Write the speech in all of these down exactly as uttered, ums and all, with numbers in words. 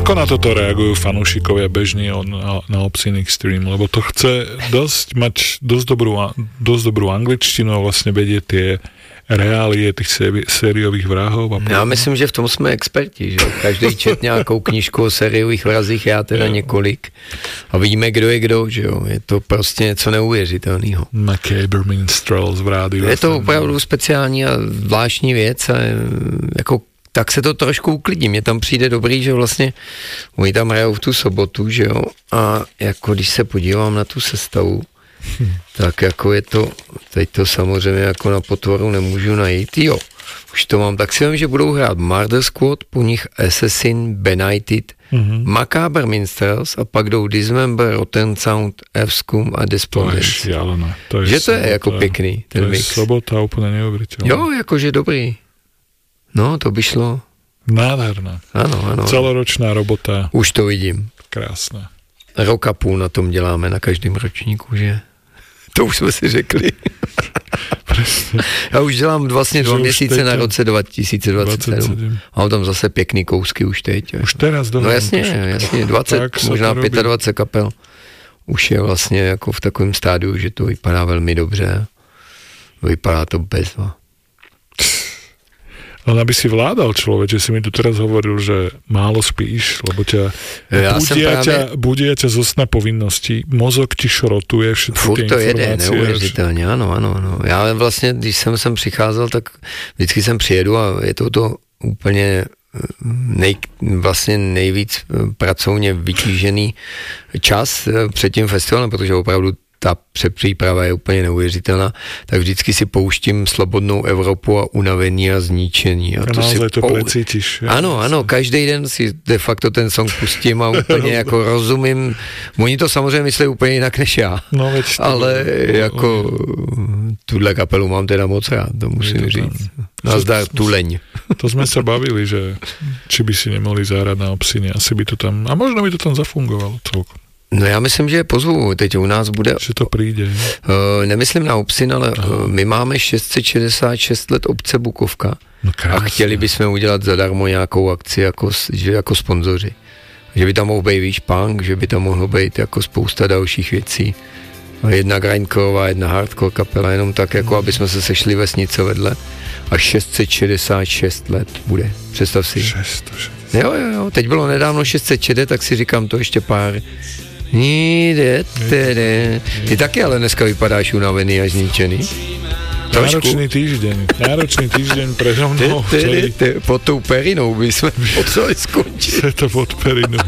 Ako na toto reagujú fanúšikovia bežní na, na Obscene Extreme? Lebo to chce dosť mať dosť dobrú, dosť dobrú angličtinu a vlastne vedie tie reálie těch sériových vrahov. A já myslím, že v tom jsme experti, že každý čet nějakou knížku o sériových vrazích, já teda jo. několik a vidíme, kdo je kdo, že jo, je to prostě něco neuvěřitelného. Macabre Minstrels v rádiu. Je to opravdu speciální a zvláštní věc a jako tak se to trošku uklidí. Mně tam přijde dobrý, že vlastně oni tam hrajou v tu sobotu, že jo, a jako když se podívám na tu sestavu, Hmm. tak jako je to, teď to samozřejmě jako na potvoru nemůžu najít, jo, už to mám, tak si vím, že budou hrát Murder Squad, po nich Assassin, Benighted, mm-hmm. Macabre Minstrels a pak jdou Dismember, Rotten Sound, F-Scum a Despondence. To je šialené. To je že to sobota, je jako pěkný, ten to mix. To je sobota úplně neuvěřitelná. Jo, jakože dobrý. No, to by šlo. Nádherná. Ano, ano. Celoročná robota. Už to vidím. Krásné. Rok a půl na tom děláme na každém ročníku, že? To už jsme si řekli. Já už dělám vlastně dva měsíce na roce dva tisíce dvacet sedm. Mám tam zase pěkný kousky už teď. Už teraz dohrám. No jasně, jasně, dvacet, možná dvacet pět kapel. Už je vlastně jako v takovém stádiu, že to vypadá velmi dobře. Vypadá to bezva. Len aby si vládal človek, že si mi tu teraz hovoril, že málo spíš, lebo ťa ja budia, práve... ťa, budia ťa zo sna povinností, mozog ti šrotuje všetky Furt tie to jede, informácie. neuvěřitelně, ano, ano, ano. Já vlastně, když jsem sem přicházel, tak vždycky sem přijedu a je to to úplně nej, vlastně nejvíc pracovně vytížený čas před tím festivalem, protože opravdu ta předpříprava je úplně neuvěřitelná, tak vždycky si pouštím Slobodnou Evropu a Unavení a zničení. A to si to pou... precítiš. Ano, ano, každý den si de facto ten song pustím a úplně jako rozumím. Oni to samozřejmě myslí úplně jinak než já, no, ale to, jako tuhle kapelu mám teda moc rád, to musím to říct. Nazdar Tuleň. To jsme se bavili, že či by si nemohli zahrát na Obscene, asi by to tam, a možno by to tam zafungovalo celkom. No já myslím, že pozvu, teď u nás bude... Že to přijde. Uh, nemyslím na Obscene, ale uh, my máme šest set šedesát šest let obce Bukovka no a chtěli bychom udělat zadarmo nějakou akci jako, že, jako sponzoři. Že by tam mohl být víš punk, že by tam mohlo být jako spousta dalších věcí. Jedna grindcoreová, jedna hardcore kapela, jenom tak, jako aby jsme se sešli vesnice vedle. A šest set šedesát šest let bude, představ si. šest set šedesát Jo, jo, jo, teď bylo nedávno šest set šedesát, tak si říkám to ještě pár. Ty taky ale dneska vypadáš unavený a zničený. Náročný týždeň, náročný týždeň predo mnou. Pod tou perinou by jsme potřebovali skončit. Je to pod perinou.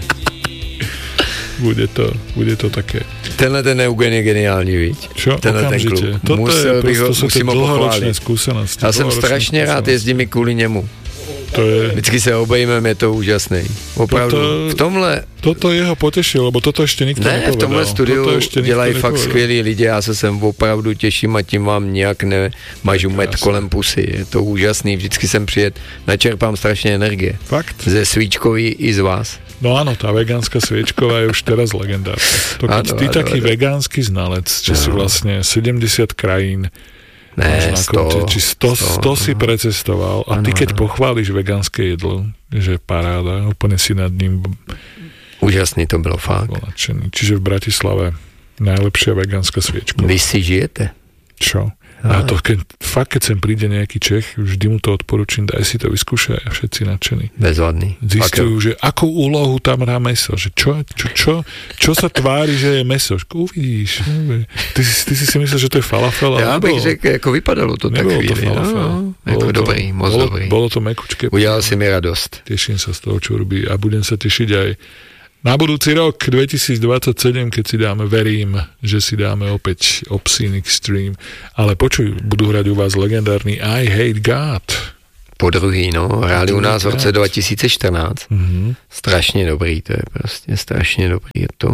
Bude to, bude to také. Tenhle ten Eugen je geniální, víš? Čo? Tenhle okamžite. ten klub. Toto Musel je, bych ho, to sú musím ho dlhoročné pochválit. skúsenosti. Já jsem strašně rád, jezdím i kvůli němu. To je... Vždycky se obejmeme, je to úžasný. Opravdu, toto, v tomhle... Toto jeho potešilo, lebo toto ještě nikto ne, nepovedal. v tomhle studiu dělají fakt skvělí lidi, já se sem opravdu těším a tím vám nějak nemažu met kolem pusy. Je to úžasný, vždycky jsem přijet, načerpám strašně energie. Fakt? Ze Svíčkový i z vás. No áno, tá vegánska sviečková je už teraz legendárna. To keď ano, ty ano, taký ano. vegánsky znalec, že si vlastne sedemdesiat krajín Ne, sto, či sto, sto si precestoval a ty keď pochváliš vegánske jedlo, že paráda, úplne si nad ním úžasný to bylo fakt. Nadšený. Čiže v Bratislave najlepšia vegánska sviečka. Vy si žijete? Čo? A to keď, fakt, keď sem príde nejaký Čech, vždy mu to odporučím, daj si to vyskúšaj a všetci nadšení. Bezvadný. Zistujú, že akú úlohu tam hrá meso, že čo, čo, čo, čo sa tvári, že je meso. Uvidíš. Ty, ty si si myslel, že to je falafel, ale Já nebolo. bych řekl, jako vypadalo to tak chvíli. To falafel. No, jako bolo dobrý, to, moc bolo, dobrý. Bolo to mekučké. Udělal si mi radost. Teším sa z toho, čo robí a budem sa tešiť aj na budúci rok dvetisícdvadsaťsedem, keď si dáme, verím, že si dáme opäť Obscene Extreme. Ale počuj, budú hrať u vás legendárny I Hate God. Po druhý, no. Hráli u nás v roce dva tisíce čtrnáct. Mm-hmm. Strašně dobrý, to je prostě strašně dobrý. Je to,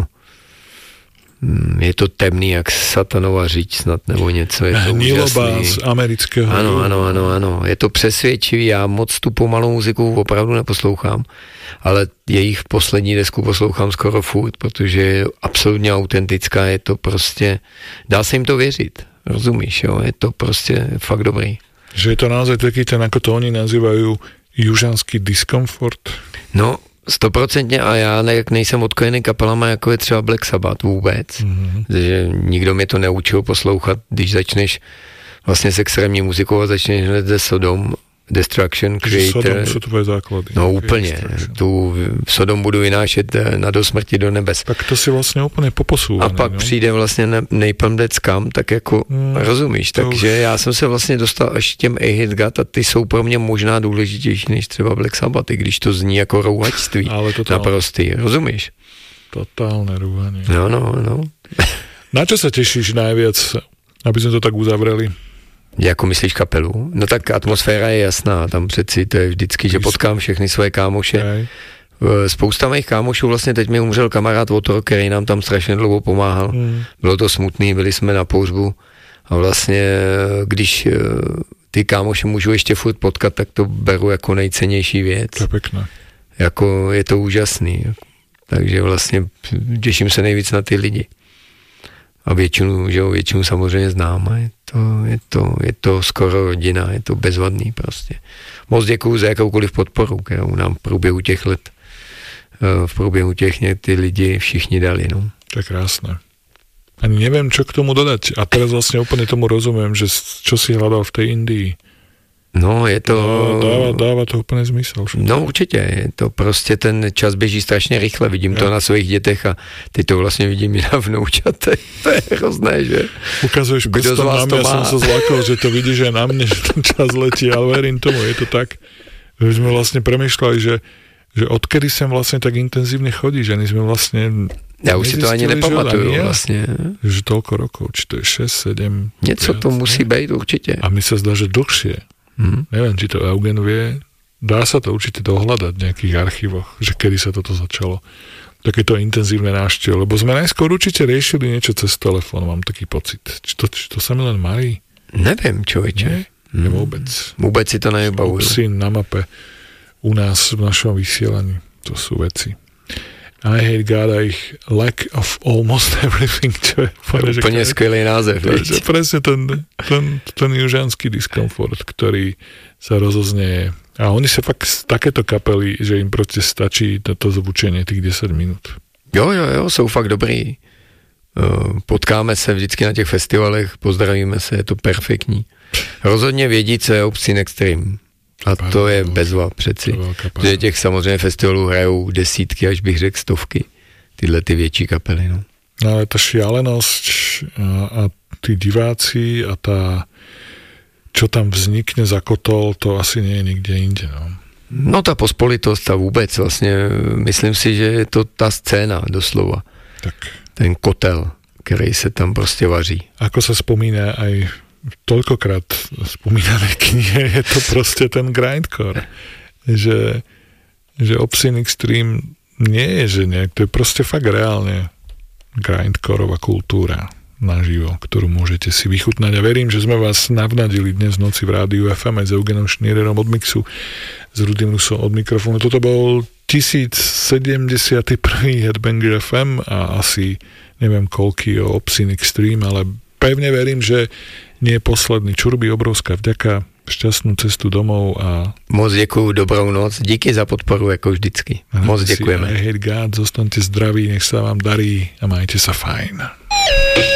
je to temný, jak satanova říč snad, nebo něco. Je to Hniloba úžasný. z amerického. Ano, ano, ano, ano. Je to přesvědčivý, já moc tu pomalou muziku opravdu neposlouchám, ale jejich poslední desku poslouchám skoro furt, protože je absolutně autentická, je to prostě, dá se jim to věřit, rozumíš, jo, je to prostě fakt dobrý. Že je to naozaj taký ten, ako to oni nazývajú, južanský diskomfort? No, stoprocentně a já ne, jak nejsem odkojený kapelama, jako je třeba Black Sabbath vůbec, mm-hmm. že nikdo mě to neučil poslouchat, když začneš vlastně s extrémní muzikou a začneš hned ze Sodom, Destruction, Creator. Sodom jsou tvoje základy. No úplně, tu Sodom budu vynášet na do smrti do nebes. Tak to si vlastně úplně poposouvaný. A pak no? přijde vlastně Napalm Death Scum, tak jako hmm, rozumíš, takže už... já jsem se vlastně dostal až těm A-Hit God a ty jsou pro mě možná důležitější než třeba Black Sabbath, i když to zní jako rouhačství naprostý, rozumíš? Totálne rúhanie. No, no, no. Na čo sa tešíš najviac, aby sme to tak uzavreli? Jako myslíš kapelu? No tak atmosféra je jasná, tam přeci to je vždycky, že potkám všechny svoje kámoše. Okay. Spousta mých kámošů, vlastně teď mi umřel kamarád Otor, který nám tam strašně dlouho pomáhal. Hmm. Bylo to smutný, byli jsme na pohřbu a vlastně, když ty kámoše můžu ještě furt potkat, tak to beru jako nejcennější věc. To je pěkné. Jako je to úžasný. Takže vlastně těším se nejvíc na ty lidi. A většinu, že jo, většinu samozřejmě znám a je to, je, to, je to skoro rodina, je to bezvadný prostě. Moc děkuju za jakoukoliv podporu, kterou nám v průběhu těch let, v průběhu těch ty lidi všichni dali, no. To je krásné. Ani neviem, čo k tomu dodať. A teraz vlastne úplne tomu rozumiem, že čo si hľadal v tej Indii. No, je to... Dáva, dáva to úplně zmysl. No určitě, je to prostě ten čas běží strašně rychle, vidím ja. to na svých dětech a teď to vlastně vidím i na vnoučatech, to je hrozné, že? Ukazuješ prstom na mě, já jsem se zlakol, že to vidíš aj na mne, že ten čas letí, ale verím tomu, je to tak, že jsme vlastně premýšľali, že, že odkedy sem vlastně tak intenzívne chodí, že my jsme vlastně... Já už si to ani nepamatuju že vlastně. Že toľko rokov, či to je šesť, sedem... Něco viac, to musí ne? být určitě. A mi se zdá, že dlhšie. Hmm. Neviem, či to Eugen vie. Dá sa to určite dohľadať v nejakých archívoch, že kedy sa toto začalo. Takéto intenzívne návštevy, lebo sme najskôr určite riešili niečo cez telefón, mám taký pocit. Či to, či to sa mi len marí? Neviem, človeče. Nie? Nie vôbec. Vôbec si to nevybavujú. Obsín na mape u nás v našom vysielaní. To sú veci. I Hate God a ich Lack of Almost Everything, čo je úplne skvělý název. To je presne ten, ten, ten južanský diskomfort, ktorý sa rozoznieje. A oni sa fakt takéto kapely, že im proste stačí toto zvučenie tých desať minút. Jo, jo, jo, jsou fakt dobrý. Potkáme se vždycky na těch festivalech, pozdravíme se, je to perfektní. Rozhodně vědí, co je Obscene Extreme. A to je bezva přeci. Že těch samozřejmě festivalů hrajou desítky, až bych řekl stovky. Tyhle ty větší kapely, no. No ale ta šialenosť a, a tí diváci a tá, čo tam vznikne za kotol, to asi nie je nikde inde, no. No ta pospolitost a vůbec vlastně, myslím si, že je to ta scéna doslova. Tak. Ten kotel, který se tam prostě vaří. Ako sa spomína aj toľkokrát spomínané knihe, je to proste ten grindcore. Že, že Obscene Extreme nie je, že nejak, to je proste fakt reálne grindcoreová kultúra naživo, ktorú môžete si vychutnať. A verím, že sme vás navnadili dnes v noci v rádiu ef em s Eugenom Schneiderom od mixu, s Rudým Rusom od mikrofónu. Toto bol tisícsedemdesiaty prvý Headbanger ef em a asi neviem koľký o Obscene Extreme, ale pevne verím, že nie je posledný. Čurby, obrovská vďaka, šťastnú cestu domov a... Moc děkuju, dobrou noc, díky za podporu, jako vždycky. Moc děkujeme. I Hate God, zostaňte zdraví, nech sa vám darí a majte sa fajn.